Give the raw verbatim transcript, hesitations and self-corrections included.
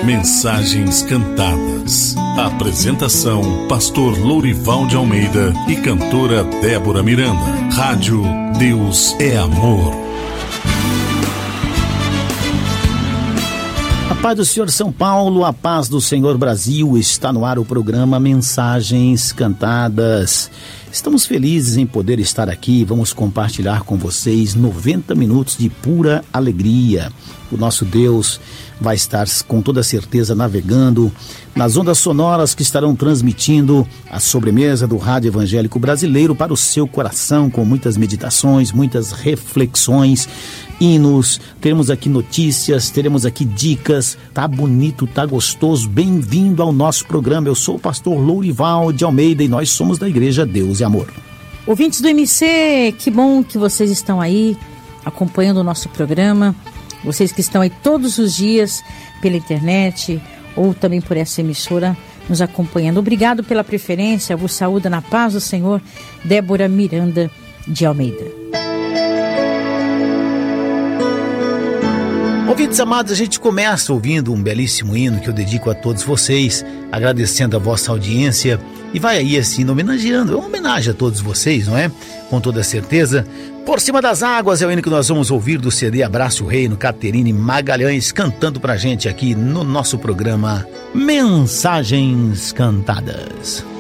Mensagens cantadas. Apresentação: Pastor Lourival de Almeida e cantora Débora Miranda. Rádio Deus é Amor. A paz do Senhor São Paulo, a paz do Senhor Brasil. Está no ar o programa Mensagens Cantadas. Estamos felizes em poder estar aqui. Vamos compartilhar com vocês noventa minutos de pura alegria. O nosso Deus vai estar com toda certeza navegando nas ondas sonoras que estarão transmitindo a sobremesa do Rádio Evangélico Brasileiro para o seu coração, com muitas meditações, muitas reflexões, hinos. Teremos aqui notícias, teremos aqui dicas. Tá bonito, tá gostoso. Bem-vindo ao nosso programa. Eu sou o pastor Lourival de Almeida e nós somos da Igreja Deus e Amor. Ouvintes do M C, que bom que vocês estão aí acompanhando o nosso programa. Vocês que estão aí todos os dias pela internet ou também por essa emissora nos acompanhando. Obrigado pela preferência. Vos saúda na paz do Senhor, Débora Miranda de Almeida. Ouvintes amados, a gente começa ouvindo um belíssimo hino que eu dedico a todos vocês, agradecendo a vossa audiência, e vai aí assim, homenageando, é uma homenagem a todos vocês, não é? Com toda certeza. Por Cima das Águas é o hino que nós vamos ouvir do C D Abraço o Reino, Caterine Magalhães, cantando pra gente aqui no nosso programa Mensagens Cantadas.